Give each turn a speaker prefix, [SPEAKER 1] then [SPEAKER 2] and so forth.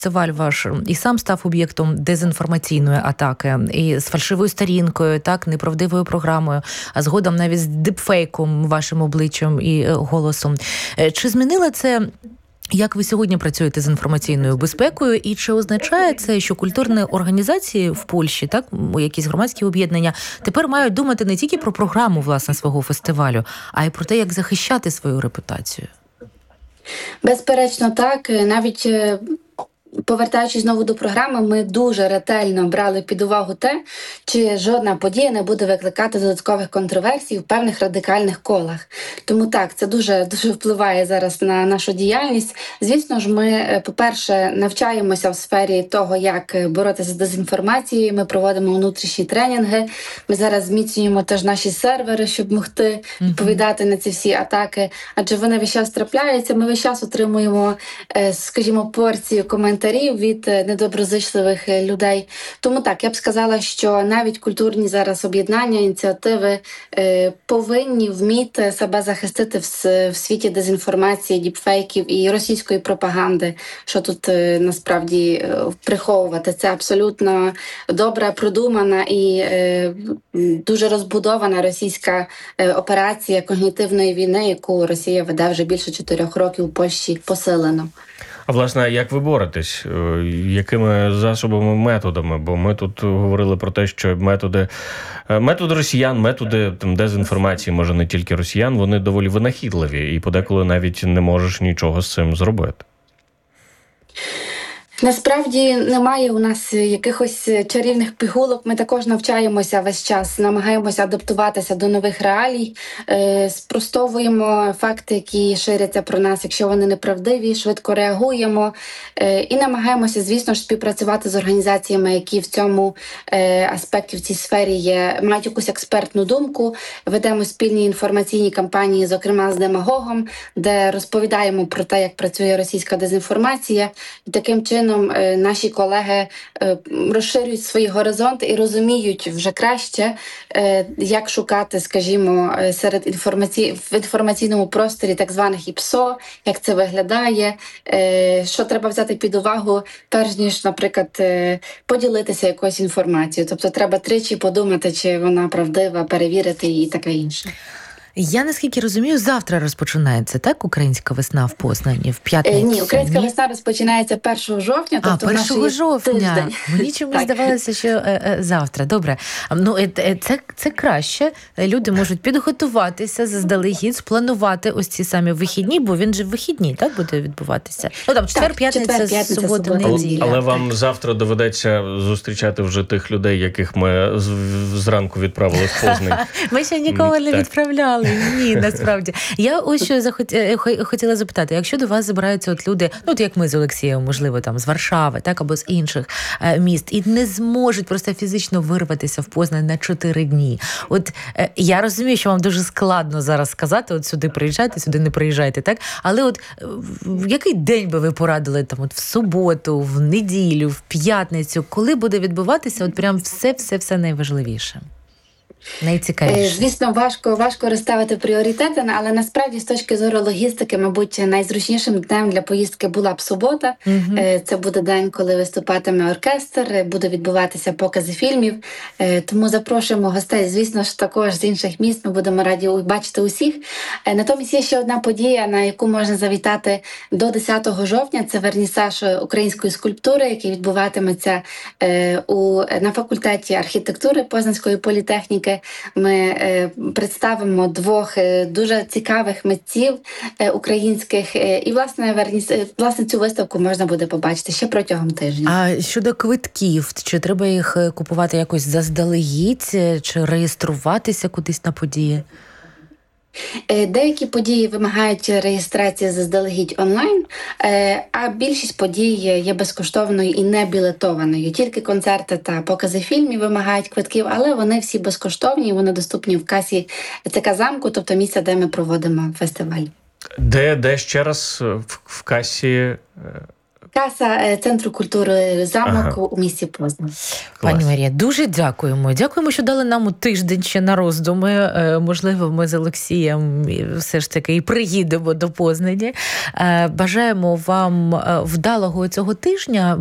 [SPEAKER 1] фестиваль ваш і сам став об'єктом дезінформаційної атаки, і з фальшивою сторінкою, так, неправдивою програмою, а згодом навіть з дипфейком, вашим обличчям і голосом. Чи змінило це, як ви сьогодні працюєте з інформаційною безпекою, і чи означає це, що культурні організації в Польщі, так, якісь громадські об'єднання, тепер мають думати не тільки про програму, власне, свого фестивалю, а й про те, як захищати свою репутацію?
[SPEAKER 2] Безперечно, так. Навіть повертаючись знову до програми, ми дуже ретельно брали під увагу те, чи жодна подія не буде викликати додаткових контроверсій в певних радикальних колах. Тому так, це дуже впливає зараз на нашу діяльність. Звісно ж, ми, по-перше, навчаємося в сфері того, як боротися з дезінформацією. Ми проводимо внутрішні тренінги. Ми зараз зміцнюємо теж наші сервери, щоб могти відповідати на ці всі атаки. Адже вони весь час трапляються. Ми весь час отримуємо, скажімо, порцію коментарів від недоброзичливих людей. Тому так, я б сказала, що навіть культурні зараз об'єднання, ініціативи повинні вміти себе захистити в світі дезінформації, діпфейків і російської пропаганди, що тут насправді приховувати. Це абсолютно добра, продумана і дуже розбудована російська операція когнітивної війни, яку Росія веде вже більше 4 років у Польщі посилено.
[SPEAKER 3] А, власне, як ви боретесь? Якими засобами, методами? Бо ми тут говорили про те, що методи росіян, методи дезінформації, може не тільки росіян, вони доволі винахідливі і подеколи навіть не можеш нічого з цим зробити.
[SPEAKER 2] Насправді немає у нас якихось чарівних пігулок. Ми також навчаємося весь час, намагаємося адаптуватися до нових реалій, спростовуємо факти, які ширяться про нас, якщо вони неправдиві, швидко реагуємо і намагаємося, звісно ж, співпрацювати з організаціями, які в цьому аспекті, в цій сфері мають якусь експертну думку. Ведемо спільні інформаційні кампанії, зокрема з Демагогом, де розповідаємо про те, як працює російська дезінформація. І таким чином наші колеги розширюють свої горизонти і розуміють вже краще, як шукати, скажімо, в інформаційному просторі так званих ІПСО, як це виглядає, що треба взяти під увагу, перш ніж, наприклад, поділитися якоюсь інформацією. Тобто треба тричі подумати, чи вона правдива, перевірити і таке інше.
[SPEAKER 1] Я, наскільки розумію, завтра розпочинається, так, Українська весна в Познані, в п'ятницю?
[SPEAKER 2] Ні, Українська весна розпочинається 1 жовтня. Тобто
[SPEAKER 1] 1 жовтня.
[SPEAKER 2] Тиждень.
[SPEAKER 1] Мені чомусь здавалося, що завтра. Добре. Ну, це краще. Люди можуть підготуватися заздалегідь, спланувати ось ці самі вихідні, бо він же в вихідні, так, буде відбуватися? Ну, там, четвер, п'ятниця, субота, неділя.
[SPEAKER 3] Але вам завтра доведеться зустрічати вже тих людей, яких ми зранку відправили в Познань.
[SPEAKER 1] Ми ще ніколи не відправляли. Ні, насправді. Я ось що хотіла запитати, якщо до вас збираються от люди, ну, от як ми з Олексієм, можливо, там, з Варшави, так, або з інших міст, і не зможуть просто фізично вирватися в Познань на 4 дні. От я розумію, що вам дуже складно зараз сказати, от сюди приїжджайте, сюди не приїжджайте, так? Але от в який день би ви порадили, там, от в суботу, в неділю, в п'ятницю, коли буде відбуватися от прям все найважливіше? Найцікавіше.
[SPEAKER 2] Звісно, важко розставити пріоритети, але насправді з точки зору логістики, мабуть, найзручнішим днем для поїздки була б субота. Це буде день, коли виступатиме оркестр, буде відбуватися покази фільмів. Тому запрошуємо гостей, звісно ж, також з інших міст. Ми будемо раді бачити усіх. Натомість є ще одна подія, на яку можна завітати до 10 жовтня. Це вернісаж української скульптури, який відбуватиметься на факультеті архітектури Познанської політехніки. Ми представимо 2 дуже цікавих митців українських. І, власне, цю виставку можна буде побачити ще протягом тижня.
[SPEAKER 1] А щодо квитків, чи треба їх купувати якось заздалегідь, чи реєструватися кудись на події?
[SPEAKER 2] Деякі події вимагають реєстрації заздалегідь онлайн, а більшість подій є безкоштовною і не білетованою. Тільки концерти та покази фільмів вимагають квитків, але вони всі безкоштовні і вони доступні в касі ЦК «Замку», тобто місце, де ми проводимо фестиваль.
[SPEAKER 3] Де ще раз в касі
[SPEAKER 2] Каса Центру культури «Замок» у місті Познані.
[SPEAKER 1] Пані Марія, дуже дякуємо. Дякуємо, що дали нам тиждень ще на роздуми. Можливо, ми з Олексієм все ж таки і приїдемо до Познані. Бажаємо вам вдалого цього тижня.